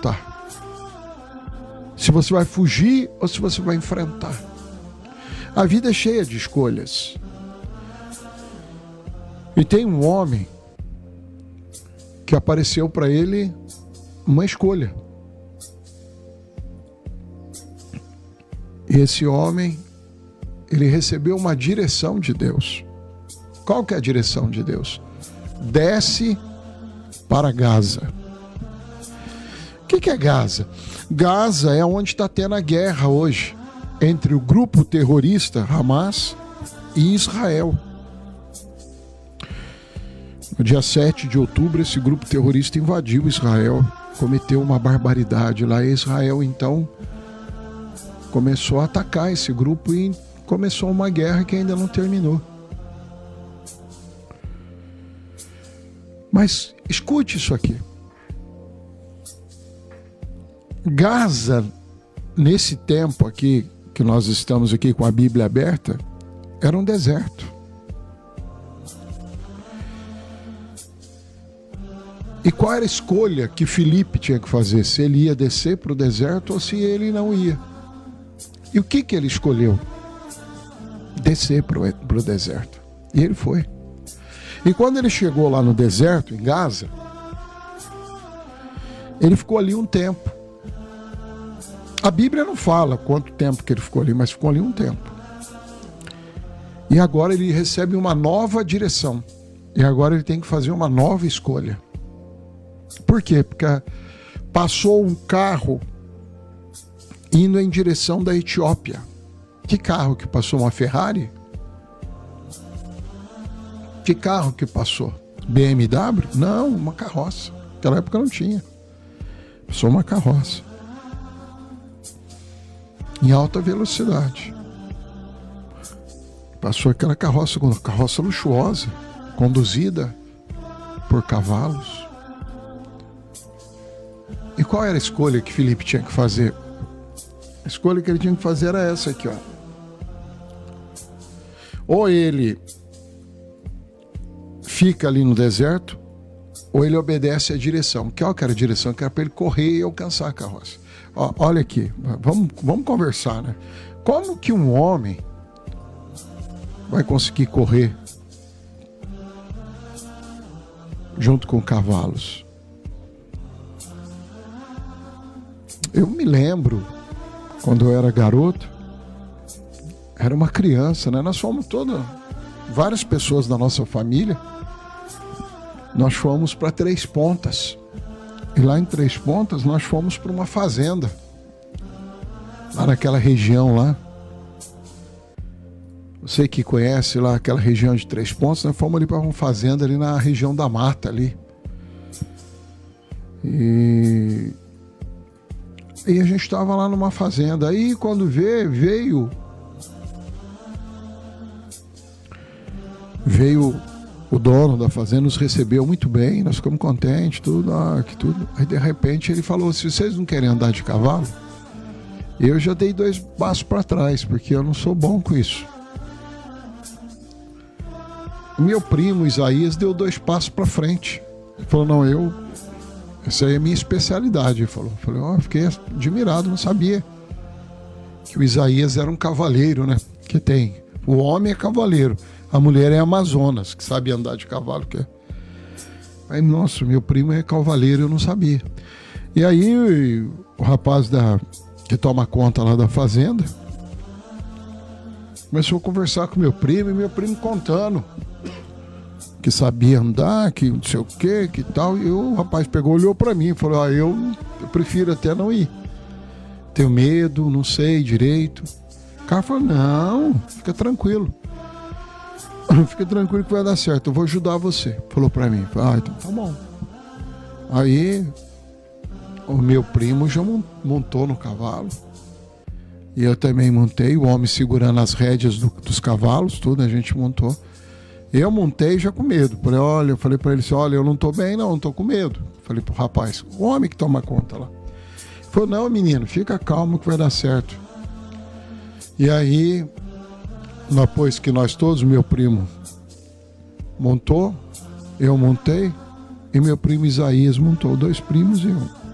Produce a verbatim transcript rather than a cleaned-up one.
lutar. Se você vai fugir ou se você vai enfrentar. A vida é cheia de escolhas. E tem um homem que apareceu para ele uma escolha. E esse homem, ele recebeu uma direção de Deus. Qual que é a direção de Deus? Desce para Gaza. O que que é Gaza? Gaza é onde está tendo a guerra hoje entre o grupo terrorista Hamas e Israel. No dia sete de outubro, esse grupo terrorista invadiu Israel, cometeu uma barbaridade lá. E Israel, então, começou a atacar esse grupo e começou uma guerra que ainda não terminou. Mas escute isso aqui. Gaza, nesse tempo aqui, que nós estamos aqui com a Bíblia aberta, era um deserto. E qual era a escolha que Filipe tinha que fazer? Se ele ia descer para o deserto ou se ele não ia. E o que que ele escolheu? Descer para o deserto. E ele foi. E quando ele chegou lá no deserto, em Gaza, ele ficou ali um tempo. A Bíblia não fala quanto tempo que ele ficou ali, mas ficou ali um tempo. E agora ele recebe uma nova direção. E agora ele tem que fazer uma nova escolha. Por quê? Porque passou um carro indo em direção da Etiópia. Que carro que passou? Uma Ferrari? Que carro que passou? B M W? Não, uma carroça. Naquela época não tinha. Passou uma carroça. Em alta velocidade. Passou aquela carroça, uma carroça luxuosa, conduzida por cavalos. E qual era a escolha que Filipe tinha que fazer? A escolha que ele tinha que fazer era essa aqui, ó. Ou ele fica ali no deserto, ou ele obedece à direção. Qual que era a direção? Que era para ele correr e alcançar a carroça. Ó, olha aqui, vamos, vamos conversar, né? Como que um homem vai conseguir correr junto com cavalos? Eu me lembro, quando eu era garoto, era uma criança, né? Nós fomos todas, várias pessoas da nossa família, nós fomos para Três Pontas. E lá em Três Pontas nós fomos para uma fazenda, lá naquela região lá. Você que conhece lá aquela região de Três Pontas, nós fomos ali para uma fazenda ali na região da mata ali. E, e a gente estava lá numa fazenda. Aí quando veio, veio, veio o dono da fazenda, nos recebeu muito bem, nós ficamos contentes, tudo, ah, que tudo. Aí de repente ele falou: se vocês não querem andar de cavalo, eu já dei dois passos para trás, porque eu não sou bom com isso. Meu primo Isaías deu dois passos para frente. Ele falou: não, eu, essa aí é a minha especialidade. Ele falou. Eu falei: ó, oh, fiquei admirado, não sabia que o Isaías era um cavaleiro, né? Que tem, o homem é cavaleiro, a mulher é Amazonas, que sabe andar de cavalo. Que é. Aí, nossa, meu primo é cavaleiro, eu não sabia. E aí o rapaz da, que toma conta lá da fazenda começou a conversar com meu primo, e meu primo contando que sabia andar, que não sei o que, que tal. E o rapaz pegou, olhou para mim e falou: ah, eu, eu prefiro até não ir. Tenho medo, não sei direito. O cara falou: não, fica tranquilo. Fica tranquilo que vai dar certo, eu vou ajudar você. Falou para mim. Falei: ah, então tá bom. Aí o meu primo já montou no cavalo. E eu também montei, o homem segurando as rédeas do, dos cavalos, tudo, a gente montou. Eu montei já com medo. Falei, olha, eu falei para ele assim: olha, eu não tô bem não, tô com medo. Falei pro rapaz, o homem que toma conta lá. Ele falou: não, menino, fica calmo que vai dar certo. E aí, depois que nós todos, meu primo montou, eu montei, e meu primo Isaías montou, dois primos e um.